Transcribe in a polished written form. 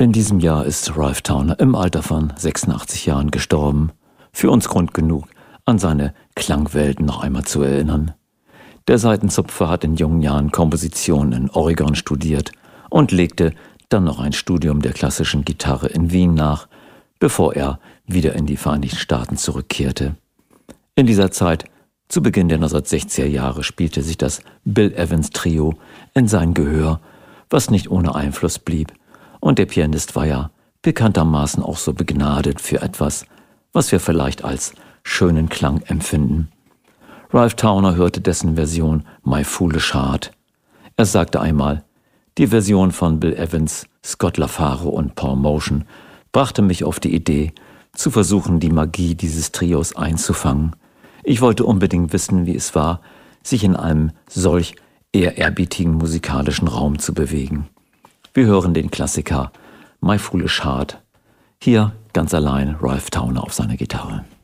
In diesem Jahr ist Ralph Towner im Alter von 86 Jahren gestorben. Für uns Grund genug, an seine Klangwelten noch einmal zu erinnern. Der Saitenzupfer hat in jungen Jahren Komposition in Oregon studiert und legte dann noch ein Studium der klassischen Gitarre in Wien nach, bevor er wieder in die Vereinigten Staaten zurückkehrte. In dieser Zeit, zu Beginn der 1960er Jahre, spielte sich das Bill Evans Trio in sein Gehör, was nicht ohne Einfluss blieb. Und der Pianist war ja bekanntermaßen auch so begnadet für etwas, was wir vielleicht als schönen Klang empfinden. Ralph Towner hörte dessen Version My Foolish Heart. Er sagte einmal, die Version von Bill Evans, Scott LaFaro und Paul Motian brachte mich auf die Idee, zu versuchen, die Magie dieses Trios einzufangen. Ich wollte unbedingt wissen, wie es war, sich in einem solch ehrerbietigen musikalischen Raum zu bewegen. Wir hören den Klassiker My Foolish Heart. Hier ganz allein Ralph Towner auf seiner Gitarre.